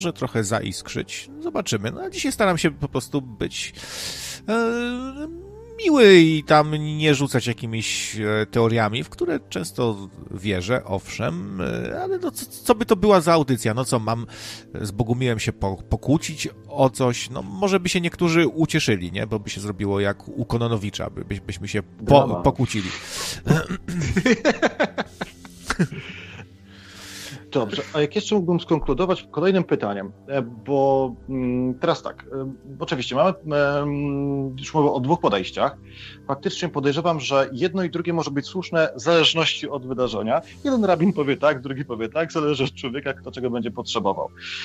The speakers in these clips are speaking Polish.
może trochę zaiskrzyć. Zobaczymy. No, a dzisiaj staram się po prostu być miły i tam nie rzucać jakimiś teoriami, w które często wierzę, owszem, ale no co by to była za audycja? No co, mam z Bogumiłem się pokłócić o coś? No może by się niektórzy ucieszyli, nie? Bo by się zrobiło jak u Kononowicza, byśmy się pokłócili. Dobrze, a jak jeszcze mógłbym skonkludować kolejnym pytaniem, bo teraz tak, oczywiście mamy już mówię o dwóch podejściach. Faktycznie podejrzewam, że jedno i drugie może być słuszne w zależności od wydarzenia. Jeden rabin powie tak, drugi powie tak, zależy od człowieka, kto czego będzie potrzebował.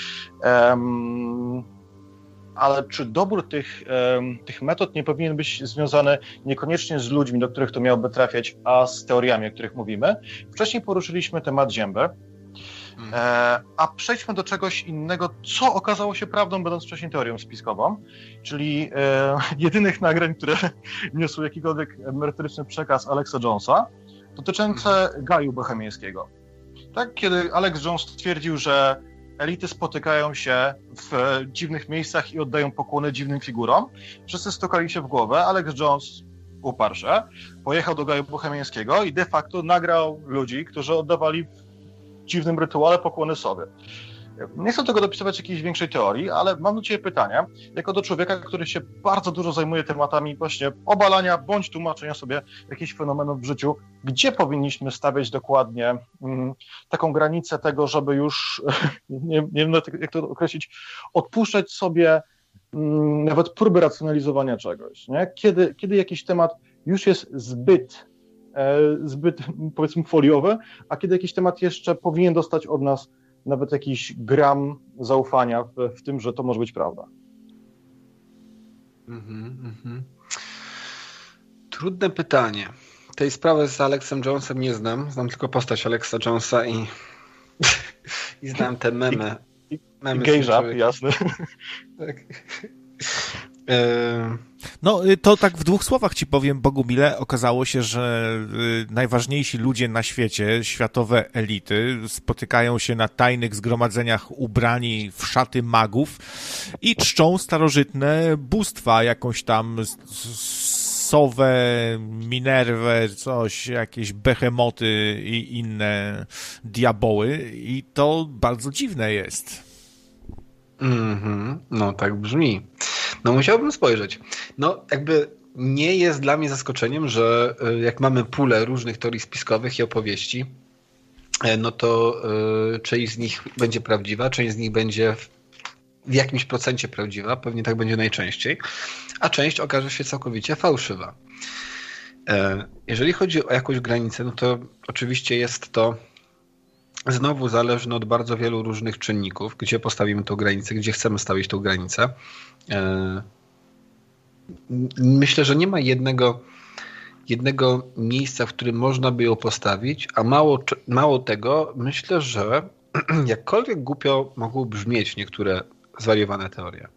Ale czy dobór tych metod nie powinien być związany niekoniecznie z ludźmi, do których to miałoby trafiać, a z teoriami, o których mówimy? Wcześniej poruszyliśmy temat Zięby. A przejdźmy do czegoś innego, co okazało się prawdą, będąc wcześniej teorią spiskową, czyli jedynych nagrań, które niosły jakikolwiek merytoryczny przekaz Alexa Jonesa, dotyczące Gaju Bohemiańskiego. Tak, kiedy Alex Jones stwierdził, że elity spotykają się w dziwnych miejscach i oddają pokłony dziwnym figurom, wszyscy stukali się w głowę. Alex Jones uparł się, pojechał do Gaju Bohemiańskiego i de facto nagrał ludzi, którzy oddawali w dziwnym rytuale pokłony sobie. Nie chcę tego dopisywać jakiejś większej teorii, ale mam do Ciebie pytanie, jako do człowieka, który się bardzo dużo zajmuje tematami właśnie obalania bądź tłumaczenia sobie jakichś fenomenów w życiu, gdzie powinniśmy stawiać dokładnie taką granicę tego, żeby już, nie wiem jak to określić, odpuszczać sobie nawet próby racjonalizowania czegoś. Nie? Kiedy jakiś temat już jest zbyt powiedzmy foliowy, a kiedy jakiś temat jeszcze powinien dostać od nas nawet jakiś gram zaufania w tym, że to może być prawda. Trudne pytanie. Tej sprawy z Alexem Jonesem nie znam. Znam tylko postać Alexa Jonesa i znam te memy. Gejżab, jasne. Tak. No, to tak w dwóch słowach ci powiem, Bogumile, okazało się, że najważniejsi ludzie na świecie, światowe elity, spotykają się na tajnych zgromadzeniach ubrani w szaty magów i czczą starożytne bóstwa, jakąś tam sowę, Minerwę, coś, jakieś behemoty i inne diaboły i to bardzo dziwne jest. No tak brzmi. No musiałbym spojrzeć. No jakby nie jest dla mnie zaskoczeniem, że jak mamy pulę różnych teorii spiskowych i opowieści, no to część z nich będzie prawdziwa, część z nich będzie w jakimś procencie prawdziwa, pewnie tak będzie najczęściej, a część okaże się całkowicie fałszywa. Jeżeli chodzi o jakąś granicę, no to oczywiście jest to znowu zależne od bardzo wielu różnych czynników, gdzie postawimy tą granicę, gdzie chcemy stawić tą granicę. Myślę, że nie ma jednego miejsca, w którym można by ją postawić, a mało tego, myślę, że jakkolwiek głupio mogą brzmieć niektóre zwariowane teorie,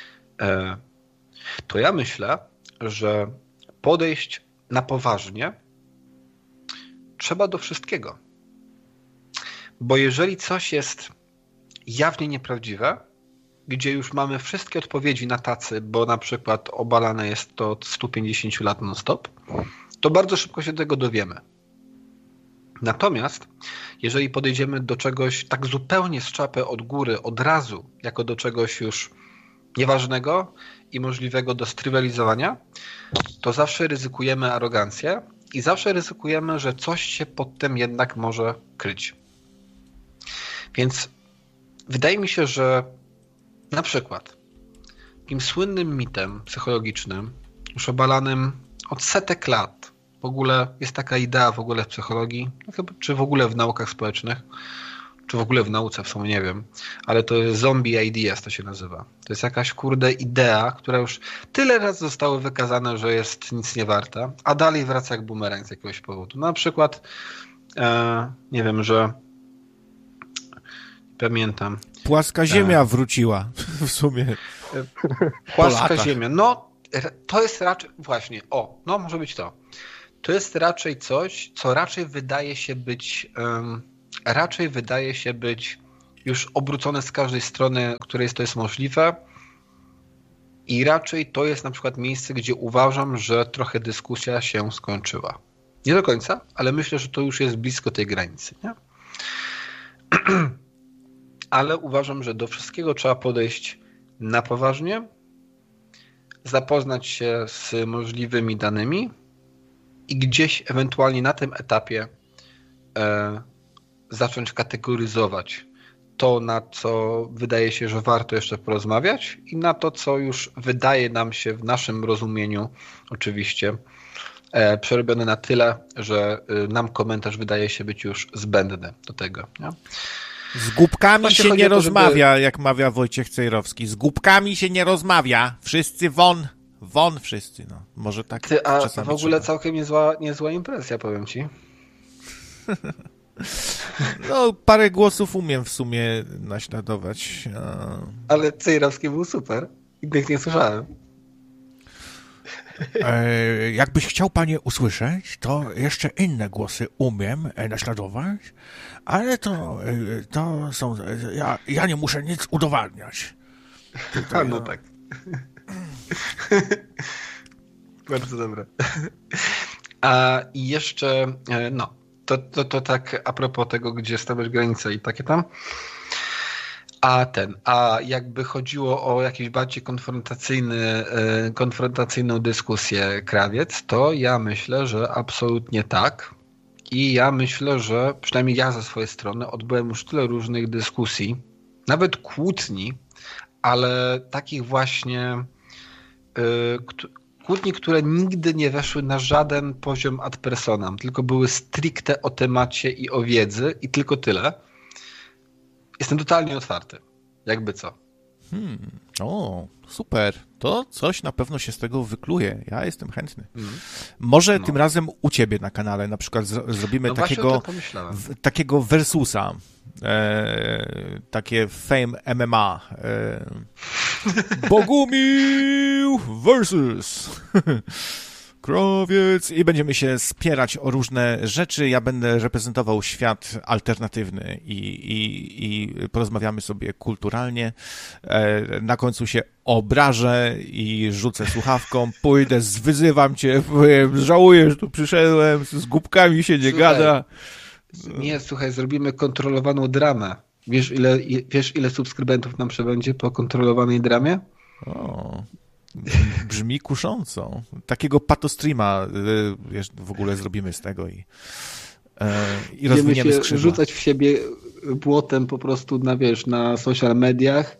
to ja myślę, że podejść na poważnie trzeba do wszystkiego. Bo jeżeli coś jest jawnie nieprawdziwe, gdzie już mamy wszystkie odpowiedzi na tacy, bo na przykład obalane jest to od 150 lat non-stop, to bardzo szybko się tego dowiemy. Natomiast jeżeli podejdziemy do czegoś tak zupełnie z czapy od góry, od razu, jako do czegoś już nieważnego i możliwego do strywializowania, to zawsze ryzykujemy arogancję i zawsze ryzykujemy, że coś się pod tym jednak może kryć. Więc wydaje mi się, że na przykład takim słynnym mitem psychologicznym, już obalanym od setek lat, w ogóle jest taka idea w ogóle w psychologii, czy w ogóle w naukach społecznych, czy w ogóle w nauce, w sumie nie wiem, ale to jest zombie ideas to się nazywa. To jest jakaś idea, która już tyle razy została wykazana, że jest nic nie warta, a dalej wraca jak bumerang z jakiegoś powodu. Na przykład nie wiem, że pamiętam. Płaska ziemia wróciła w sumie. Płaska ziemia. No, to jest raczej, właśnie, może być to. To jest raczej coś, co raczej wydaje się być już obrócone z każdej strony, której to jest możliwe. I raczej to jest na przykład miejsce, gdzie uważam, że trochę dyskusja się skończyła. Nie do końca, ale myślę, że to już jest blisko tej granicy. Nie? Ale uważam, że do wszystkiego trzeba podejść na poważnie, zapoznać się z możliwymi danymi i gdzieś ewentualnie na tym etapie zacząć kategoryzować to, na co wydaje się, że warto jeszcze porozmawiać i na to, co już wydaje nam się w naszym rozumieniu oczywiście przerobione na tyle, że nam komentarz wydaje się być już zbędny do tego. Nie? Z głupkami Właśnie się chodzi nie o to, rozmawia, jak mawia Wojciech Cejrowski. Z głupkami się nie rozmawia. Wszyscy won. Won wszyscy. No. Może tak A czasami w ogóle trzeba. całkiem niezła impresja, powiem ci. No, parę głosów umiem w sumie naśladować. Ale Cejrowski był super. Innych nie słyszałem. Jakbyś chciał, panie, usłyszeć, to jeszcze inne głosy umiem naśladować, ale to są... Ja nie muszę nic udowadniać. Tutaj, no tak. Bardzo dobre. A i jeszcze, no, to tak a propos tego, gdzie stawiasz granicę i takie tam. A jakby chodziło o jakieś bardziej konfrontacyjną dyskusję krawiec, to ja myślę, że absolutnie tak. I ja myślę, że przynajmniej ja ze swojej strony odbyłem już tyle różnych dyskusji, nawet kłótni, ale takich właśnie kłótni, które nigdy nie weszły na żaden poziom ad personam, tylko były stricte o temacie i o wiedzy i tylko tyle. Jestem totalnie otwarty. Jakby co. O, super. To coś na pewno się z tego wykluje. Ja jestem chętny. Może tym razem u ciebie na kanale na przykład zrobimy takiego versusa. Takie Fame MMA. Bogumił versus Krawiec i będziemy się spierać o różne rzeczy. Ja będę reprezentował świat alternatywny i porozmawiamy sobie kulturalnie. Na końcu się obrażę i rzucę słuchawką, pójdę, wyzywam cię, powiem, żałuję, że tu przyszedłem, z głupkami się nie gada. Nie, słuchaj, zrobimy kontrolowaną dramę. Wiesz, ile subskrybentów nam przybędzie po kontrolowanej dramie? O, brzmi kusząco. Takiego patostreama w ogóle zrobimy z tego i rozwiniemy skrzydła. Rzucać w siebie błotem po prostu na social mediach.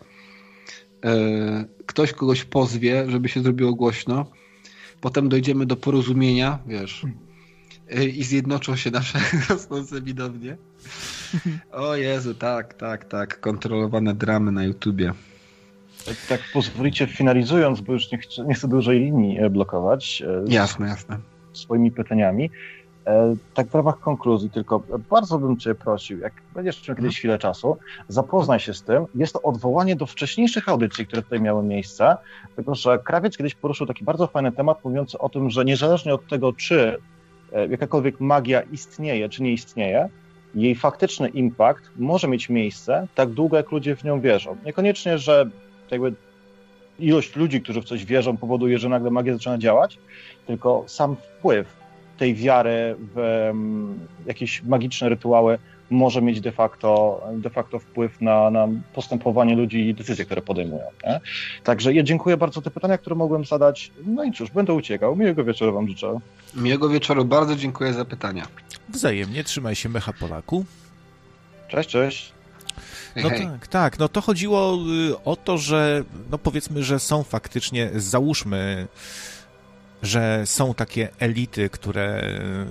Ktoś kogoś pozwie, żeby się zrobiło głośno. Potem dojdziemy do porozumienia, i zjednoczą się nasze rosnące widownie. O Jezu, tak. Kontrolowane dramy na YouTubie. Tak pozwolicie, finalizując, bo już nie chcę dużej linii blokować. Jasne. Swoimi pytaniami. Tak w ramach konkluzji, tylko bardzo bym cię prosił, jak będziesz miał kiedyś chwilę czasu, zapoznaj się z tym. Jest to odwołanie do wcześniejszych audycji, które tutaj miały miejsce, tylko że Krawiec kiedyś poruszył taki bardzo fajny temat, mówiący o tym, że niezależnie od tego, czy jakakolwiek magia istnieje, czy nie istnieje, jej faktyczny impact może mieć miejsce tak długo, jak ludzie w nią wierzą. Niekoniecznie, że jakby ilość ludzi, którzy w coś wierzą, powoduje, że nagle magia zaczyna działać, tylko sam wpływ tej wiary w jakieś magiczne rytuały może mieć de facto wpływ na postępowanie ludzi i decyzje, które podejmują. Nie? Także ja dziękuję bardzo za te pytania, które mogłem zadać. No i cóż, będę uciekał. Miłego wieczoru wam życzę. Miłego wieczoru, bardzo dziękuję za pytania. Wzajemnie, trzymaj się, Mecha Polaku. Cześć. No tak. No to chodziło o to, że no powiedzmy, że są faktycznie, załóżmy, że są takie elity, które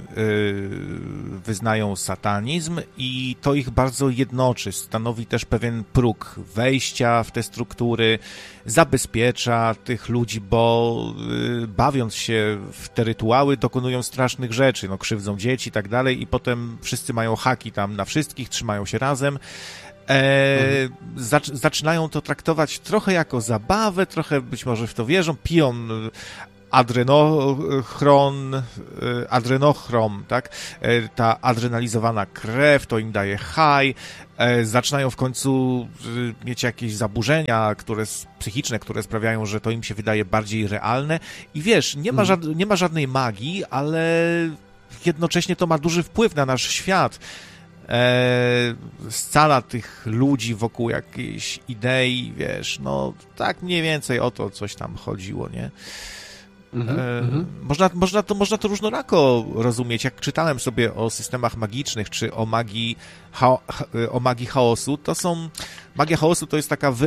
wyznają satanizm i to ich bardzo jednoczy, stanowi też pewien próg wejścia w te struktury, zabezpiecza tych ludzi, bo bawiąc się w te rytuały dokonują strasznych rzeczy, no krzywdzą dzieci i tak dalej i potem wszyscy mają haki tam na wszystkich, trzymają się razem. Zaczynają to traktować trochę jako zabawę, trochę być może w to wierzą, piją adrenochrom, tak? Ta adrenalizowana krew, to im daje high, zaczynają w końcu mieć jakieś zaburzenia, psychiczne, które sprawiają, że to im się wydaje bardziej realne i wiesz, nie ma żadnej magii, ale jednocześnie to ma duży wpływ na nasz świat. Scala tych ludzi wokół jakiejś idei, wiesz, no tak mniej więcej o to coś tam chodziło, nie? Można to różnorako rozumieć. Jak czytałem sobie o systemach magicznych, czy o magii chaosu, magia chaosu to jest taka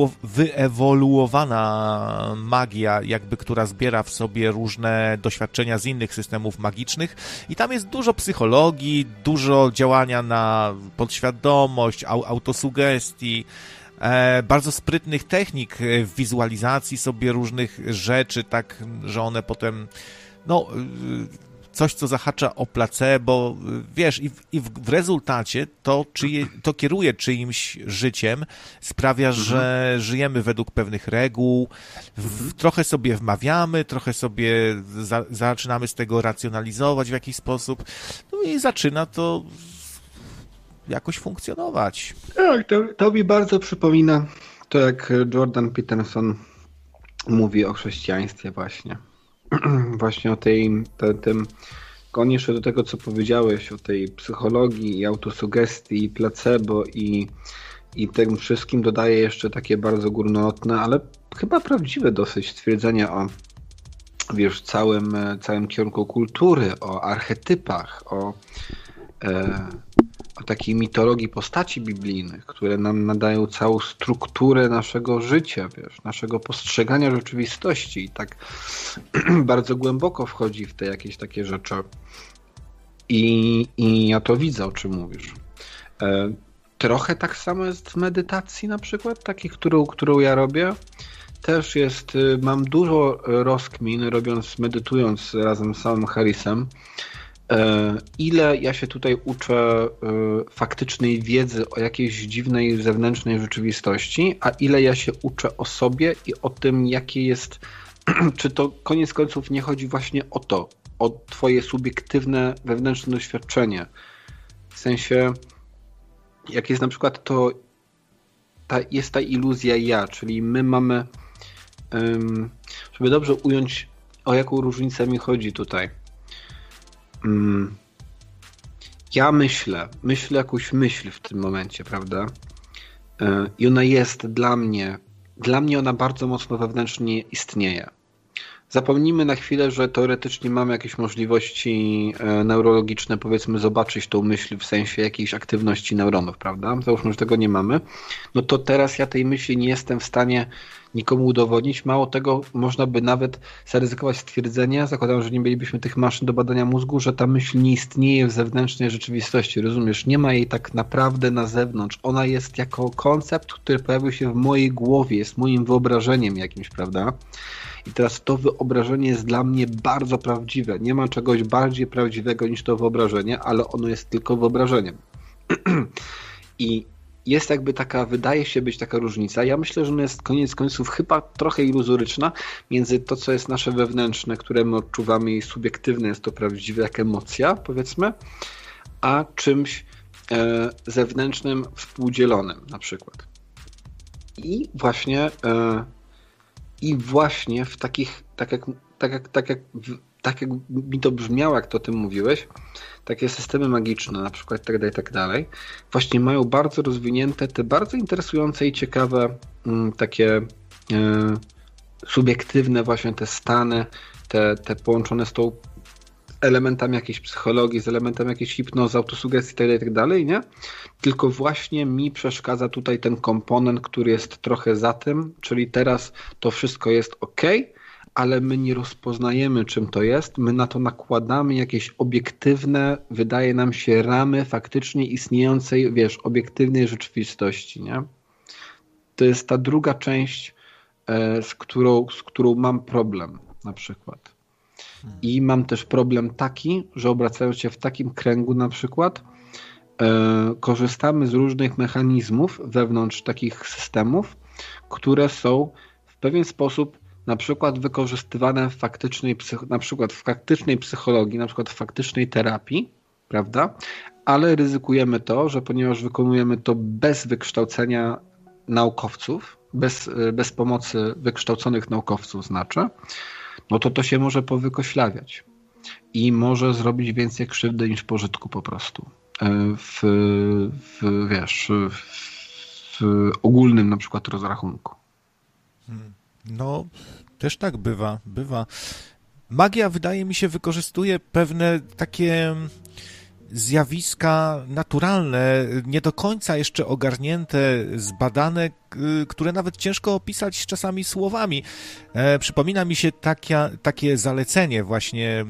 wyewoluowana magia, jakby, która zbiera w sobie różne doświadczenia z innych systemów magicznych i tam jest dużo psychologii, dużo działania na podświadomość, autosugestii, bardzo sprytnych technik w wizualizacji sobie różnych rzeczy, tak, że one potem, no, coś, co zahacza o placebo, wiesz, i w rezultacie to kieruje czyimś życiem, sprawia, że żyjemy według pewnych reguł, trochę sobie wmawiamy, trochę sobie zaczynamy z tego racjonalizować w jakiś sposób, no i zaczyna to jakoś funkcjonować. Tak, to mi bardzo przypomina to, jak Jordan Peterson mówi o chrześcijaństwie właśnie. Właśnie o tym, on jeszcze do tego, co powiedziałeś, o tej psychologii i autosugestii, i placebo i tym wszystkim dodaje jeszcze takie bardzo górnolotne, ale chyba prawdziwe dosyć stwierdzenia o, wiesz, całym kierunku kultury, o archetypach, o takiej mitologii postaci biblijnych, które nam nadają całą strukturę naszego życia, wiesz, naszego postrzegania rzeczywistości i tak bardzo głęboko wchodzi w te jakieś takie rzeczy. I ja to widzę, o czym mówisz. Trochę tak samo jest w medytacji na przykład, takiej, którą ja robię. Też mam dużo rozkmin, medytując razem z samym Harrisem, ile ja się tutaj uczę faktycznej wiedzy o jakiejś dziwnej zewnętrznej rzeczywistości, a ile ja się uczę o sobie i o tym, jakie jest, czy to koniec końców nie chodzi właśnie o to, o twoje subiektywne wewnętrzne doświadczenie. W sensie, jak jest na przykład jest ta iluzja ja, czyli my mamy, żeby dobrze ująć, o jaką różnicę mi chodzi tutaj. Ja myślę jakąś myśl w tym momencie, prawda? I ona jest dla mnie ona bardzo mocno wewnętrznie istnieje. Zapomnijmy na chwilę, że teoretycznie mamy jakieś możliwości neurologiczne, powiedzmy, zobaczyć tą myśl w sensie jakiejś aktywności neuronów, prawda? Załóżmy, że tego nie mamy. No to teraz ja tej myśli nie jestem w stanie nikomu udowodnić. Mało tego, można by nawet zaryzykować stwierdzenie, zakładam, że nie mielibyśmy tych maszyn do badania mózgu, że ta myśl nie istnieje w zewnętrznej rzeczywistości, rozumiesz? Nie ma jej tak naprawdę na zewnątrz. Ona jest jako koncept, który pojawił się w mojej głowie, jest moim wyobrażeniem jakimś, prawda? I teraz to wyobrażenie jest dla mnie bardzo prawdziwe. Nie ma czegoś bardziej prawdziwego niż to wyobrażenie, ale ono jest tylko wyobrażeniem. I jest jakby wydaje się być taka różnica. Ja myślę, że ona jest koniec końców chyba trochę iluzoryczna między to, co jest nasze wewnętrzne, które my odczuwamy i subiektywne, jest to prawdziwe jak emocja, powiedzmy, a czymś zewnętrznym współdzielonym na przykład. I właśnie w takich, tak jak mi to brzmiało, jak to o tym mówiłeś, takie systemy magiczne na przykład i tak dalej, właśnie mają bardzo rozwinięte te bardzo interesujące i ciekawe takie subiektywne właśnie te stany, te połączone z tą elementami jakiejś psychologii, z elementami jakiejś hipnozy, autosugestii i tak dalej, nie? Tylko właśnie mi przeszkadza tutaj ten komponent, który jest trochę za tym, czyli teraz to wszystko jest ok, ale my nie rozpoznajemy, czym to jest, my na to nakładamy jakieś obiektywne, wydaje nam się, ramy faktycznie istniejącej, wiesz, obiektywnej rzeczywistości, nie? To jest ta druga część, z którą mam problem na przykład. I mam też problem taki, że obracając się w takim kręgu na przykład, korzystamy z różnych mechanizmów wewnątrz takich systemów, które są w pewien sposób na przykład wykorzystywane na przykład w faktycznej psychologii, na przykład w faktycznej terapii, prawda? Ale ryzykujemy to, że ponieważ wykonujemy to bez wykształcenia naukowców, bez pomocy wykształconych naukowców no to się może powykoślawiać i może zrobić więcej krzywdy niż pożytku po prostu. W ogólnym na przykład rozrachunku. No, też tak bywa. Magia, wydaje mi się, wykorzystuje pewne takie zjawiska naturalne, nie do końca jeszcze ogarnięte, zbadane, które nawet ciężko opisać czasami słowami. Przypomina mi się takie zalecenie właśnie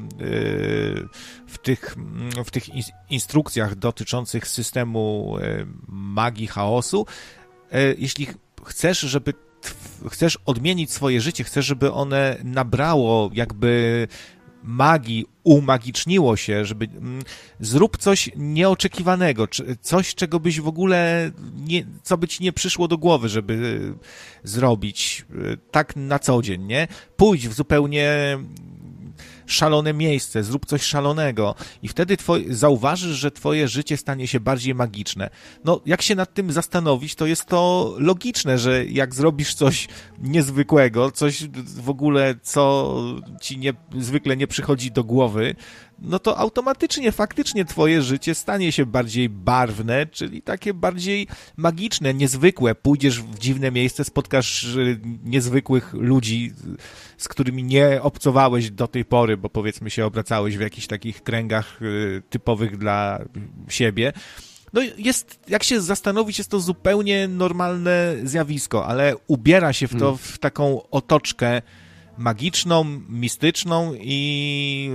w tych instrukcjach dotyczących systemu magii chaosu. Jeśli chcesz odmienić swoje życie, chcesz, żeby one nabrało jakby magii, umagiczniło się, żeby zrób coś nieoczekiwanego, coś, czego byś w ogóle co by ci nie przyszło do głowy, żeby zrobić tak na co dzień, nie? Pójdź w zupełnie szalone miejsce, zrób coś szalonego i wtedy zauważysz, że twoje życie stanie się bardziej magiczne. No, jak się nad tym zastanowić, to jest to logiczne, że jak zrobisz coś niezwykłego, coś w ogóle, co ci zwykle nie przychodzi do głowy, no to automatycznie, faktycznie twoje życie stanie się bardziej barwne, czyli takie bardziej magiczne, niezwykłe. Pójdziesz w dziwne miejsce, spotkasz niezwykłych ludzi, z którymi nie obcowałeś do tej pory, bo powiedzmy się obracałeś w jakichś takich kręgach typowych dla siebie. No jak się zastanowić, jest to zupełnie normalne zjawisko, ale ubiera się w to w taką otoczkę magiczną, mistyczną i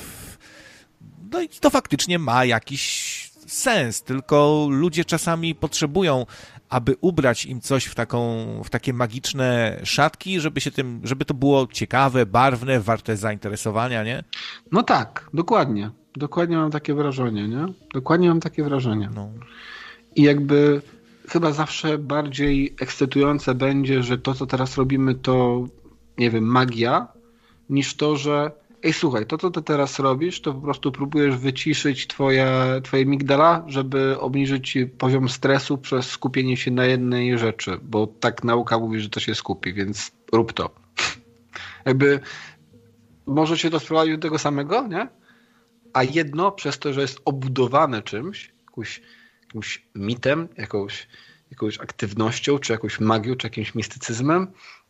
to faktycznie ma jakiś sens, tylko ludzie czasami potrzebują, aby ubrać im coś w takie magiczne szatki, żeby to było ciekawe, barwne, warte zainteresowania, nie? No tak, dokładnie. Dokładnie mam takie wrażenie, nie? Dokładnie mam takie wrażenie. No. I jakby chyba zawsze bardziej ekscytujące będzie, że to, co teraz robimy, to, nie wiem, magia, niż to, że słuchaj, to, co ty teraz robisz, to po prostu próbujesz wyciszyć twoje migdala, żeby obniżyć ci poziom stresu przez skupienie się na jednej rzeczy, bo tak nauka mówi, że to się skupi, więc rób to. Jakby może się to sprowadzić do tego samego, nie? A jedno, przez to, że jest obudowane czymś, jakimś mitem, jakąś aktywnością, czy jakąś magią, czy jakimś mistycyzmem,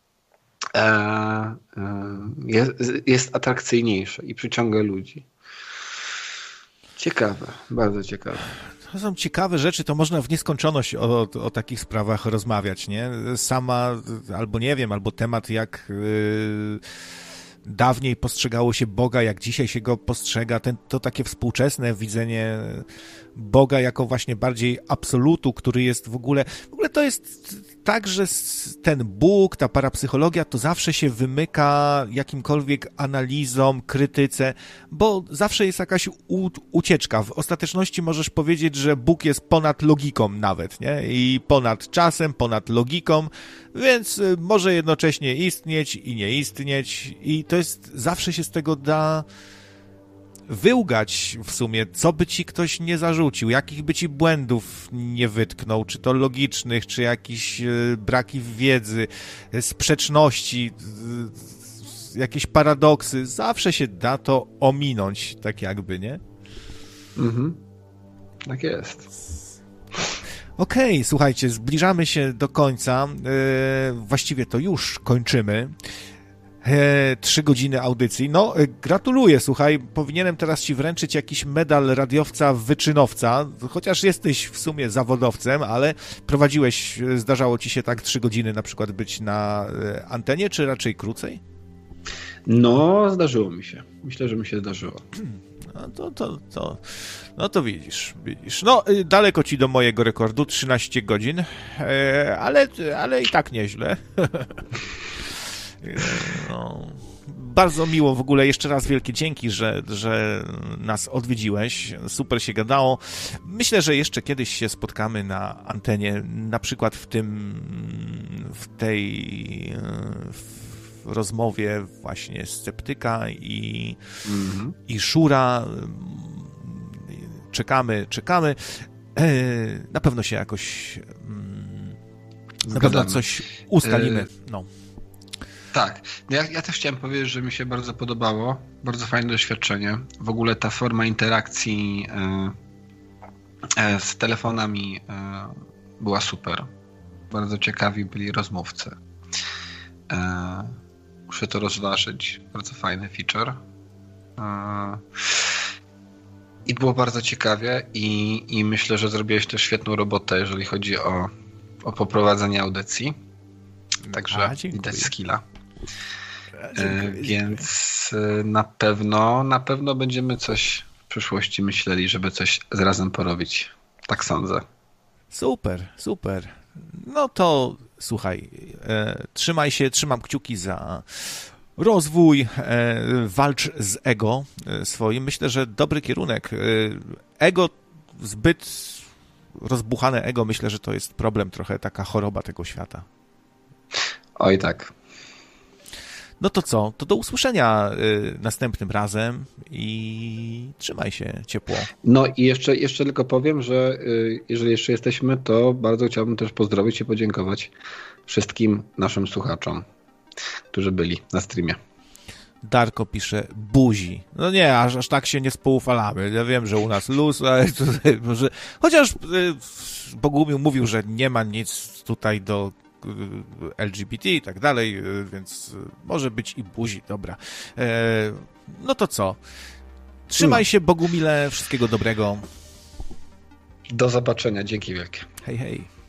jest atrakcyjniejsze i przyciąga ludzi. Ciekawe, bardzo ciekawe. To są ciekawe rzeczy, to można w nieskończoność o takich sprawach rozmawiać, nie? Albo nie wiem, albo temat jak dawniej postrzegało się Boga, jak dzisiaj się go postrzega, to takie współczesne widzenie Boga jako właśnie bardziej absolutu, który jest w ogóle to jest tak, że ten Bóg, ta parapsychologia to zawsze się wymyka jakimkolwiek analizom, krytyce, bo zawsze jest jakaś ucieczka. W ostateczności możesz powiedzieć, że Bóg jest ponad logiką nawet, nie? I ponad czasem, ponad logiką, więc może jednocześnie istnieć i nie istnieć i to jest, zawsze się z tego da wyłgać w sumie, co by ci ktoś nie zarzucił, jakich by ci błędów nie wytknął, czy to logicznych, czy jakieś braki wiedzy, sprzeczności, jakieś paradoksy, zawsze się da to ominąć, tak jakby, nie? Mhm. Tak jest. Okej, słuchajcie, zbliżamy się do końca, właściwie to już kończymy. 3 godziny audycji. No, gratuluję, słuchaj, powinienem teraz ci wręczyć jakiś medal radiowca wyczynowca, chociaż jesteś w sumie zawodowcem, ale zdarzało ci się tak 3 godziny na przykład być na antenie, czy raczej krócej? No, zdarzyło mi się. Myślę, że mi się zdarzyło. No to widzisz. No, daleko ci do mojego rekordu, 13 godzin, ale i tak nieźle. No, bardzo miło w ogóle, jeszcze raz wielkie dzięki, że nas odwiedziłeś, super się gadało. Myślę, że jeszcze kiedyś się spotkamy na antenie, na przykład w rozmowie właśnie Sceptyka i Szura. Czekamy. Na pewno się jakoś na pewno coś ustalimy. No. Tak. Ja też chciałem powiedzieć, że mi się bardzo podobało. Bardzo fajne doświadczenie. W ogóle ta forma interakcji z telefonami była super. Bardzo ciekawi byli rozmówcy. Muszę to rozważyć. Bardzo fajny feature. I było bardzo ciekawie i myślę, że zrobiłeś też świetną robotę, jeżeli chodzi o poprowadzenie audycji. Także widać skilla. Więc na pewno będziemy coś w przyszłości myśleli, żeby coś razem porobić. Tak sądzę. Super. No to słuchaj, trzymaj się, trzymam kciuki za rozwój, walcz z ego swoim. Myślę, że dobry kierunek. Ego, zbyt rozbuchane ego, myślę, że to jest problem, trochę taka choroba tego świata. Oj tak. No to co? To do usłyszenia następnym razem i trzymaj się ciepło. No i jeszcze tylko powiem, że jeżeli jeszcze jesteśmy, to bardzo chciałbym też pozdrowić i podziękować wszystkim naszym słuchaczom, którzy byli na streamie. Darko pisze buzi. No nie, aż tak się nie spoufalamy. Ja wiem, że u nas luz, ale tutaj może... Chociaż Bogumił mówił, że nie ma nic tutaj do LGBT i tak dalej, więc może być i buzi. Dobra. No to co? Trzymaj się, Bogumile. Wszystkiego dobrego. Do zobaczenia. Dzięki wielkie. Hej.